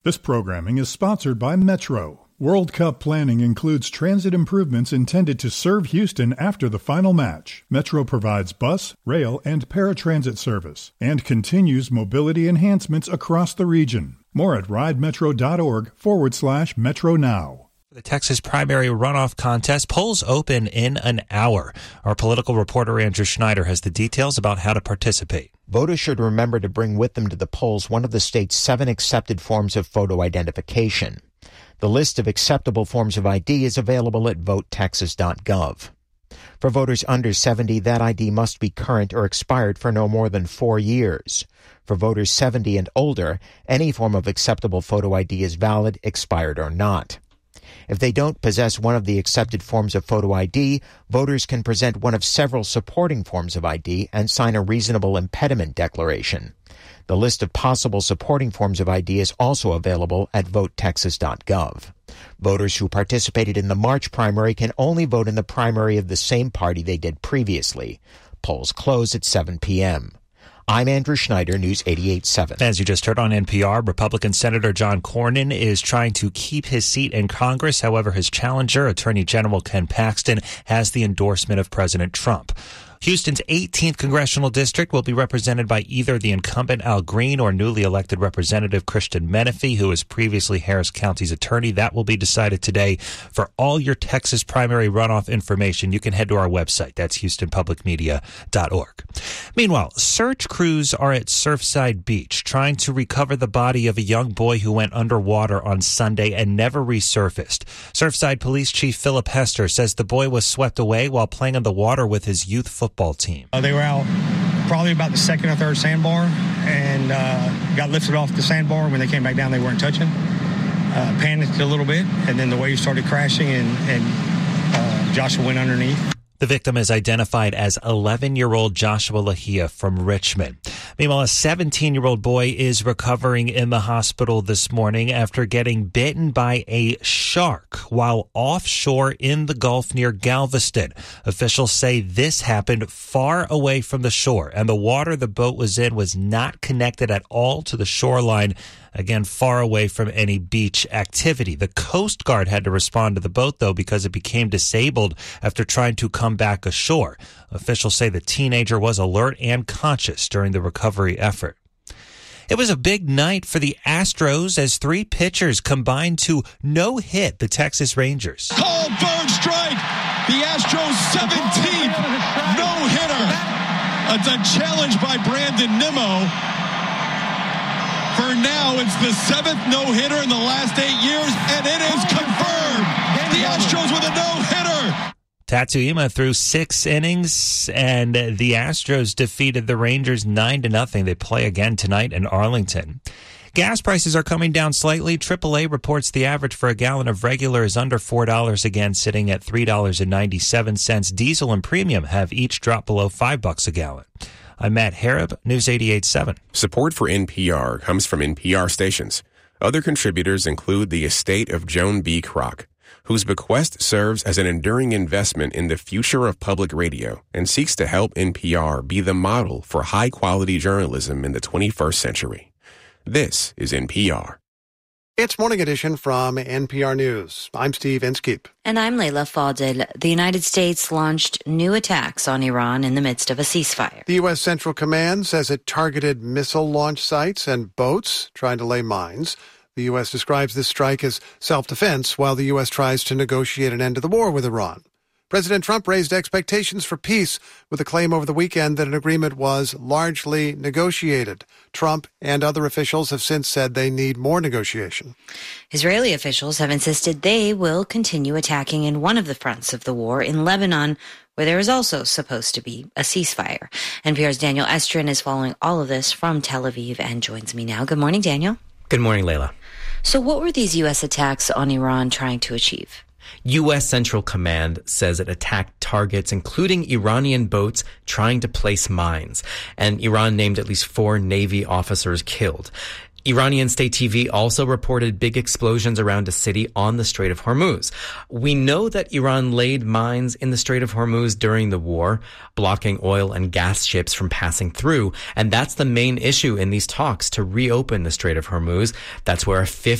This programming is sponsored by Metro. World Cup planning includes transit improvements intended to serve Houston after the final match. Metro provides bus, rail, and paratransit service and continues mobility enhancements across the region. More at ridemetro.org/Metro Now. The Texas primary runoff contest, polls open in an hour. Our political reporter Andrew Schneider has the details about how to participate. Voters should remember to bring with them to the polls one of the state's 7 accepted forms of photo identification. The list of acceptable forms of ID is available at votetexas.gov. For voters under 70, that ID must be current or expired for no more than 4 years. For voters 70 and older, any form of acceptable photo ID is valid, expired or not. If they don't possess one of the accepted forms of photo ID, voters can present one of several supporting forms of ID and sign a reasonable impediment declaration. The list of possible supporting forms of ID is also available at votetexas.gov. Voters who participated in the March primary can only vote in the primary of the same party they did previously. Polls close at 7 p.m. I'm Andrew Schneider, News 88.7. As you just heard on NPR, Republican Senator John Cornyn is trying to keep his seat in Congress. However, his challenger, Attorney General Ken Paxton, has the endorsement of President Trump. Houston's 18th congressional district will be represented by either the incumbent Al Green or newly elected Representative Christian Menefee, who was previously Harris County's attorney. That will be decided today. For all your Texas primary runoff information, you can head to our website. That's HoustonPublicMedia.org. Meanwhile, search crews are at Surfside Beach trying to recover the body of a young boy who went underwater on Sunday and never resurfaced. Surfside Police Chief Philip Hester says the boy was swept away while playing in the water with his youth football team. They were out probably about the second or third sandbar and got lifted off the sandbar. When they came back down, they weren't touching. Panicked a little bit, and then the wave started crashing, and Joshua went underneath. The victim is identified as 11-year-old Joshua Lahia from Richmond. Meanwhile, a 17-year-old boy is recovering in the hospital this morning after getting bitten by a shark while offshore in the Gulf near Galveston. Officials say this happened far away from the shore, and the water the boat was in was not connected at all to the shoreline. Again, far away from any beach activity. The Coast Guard had to respond to the boat, though, because it became disabled after trying to come back ashore. Officials say the teenager was alert and conscious during the recovery effort. It was a big night for the Astros as 3 pitchers combined to no-hit the Texas Rangers. Called bird strike. The Astros' 17th no-hitter. It's a challenge by Brandon Nimmo. For now, it's the 7th no-hitter in the last 8 years, and it is confirmed. The Astros with a no-hitter. Tatsuima threw 6 innings, and the Astros defeated the Rangers 9-0. They play again tonight in Arlington. Gas prices are coming down slightly. AAA reports the average for a gallon of regular is under $4 again, sitting at $3.97. Diesel and premium have each dropped below $5 a gallon. I'm Matt Harib, News 88.7. Support for NPR comes from NPR stations. Other contributors include the estate of Joan B. Kroc, whose bequest serves as an enduring investment in the future of public radio and seeks to help NPR be the model for high-quality journalism in the 21st century. This is NPR. It's Morning Edition from NPR News. I'm Steve Inskeep. And I'm Layla Fadel. The United States launched new attacks on Iran in the midst of a ceasefire. The U.S. Central Command says it targeted missile launch sites and boats trying to lay mines. The U.S. describes this strike as self-defense while the U.S. tries to negotiate an end to the war with Iran. President Trump raised expectations for peace with a claim over the weekend that an agreement was largely negotiated. Trump and other officials have since said they need more negotiation. Israeli officials have insisted they will continue attacking in one of the fronts of the war in Lebanon, where there is also supposed to be a ceasefire. NPR's Daniel Estrin is following all of this from Tel Aviv and joins me now. Good morning, Daniel. Good morning, Layla. So what were these U.S. attacks on Iran trying to achieve? U.S. Central Command says it attacked targets, including Iranian boats trying to place mines. And Iran named at least 4 Navy officers killed. Iranian state TV also reported big explosions around a city on the Strait of Hormuz. We know that Iran laid mines in the Strait of Hormuz during the war, blocking oil and gas ships from passing through. And that's the main issue in these talks to reopen the Strait of Hormuz. That's where a fifth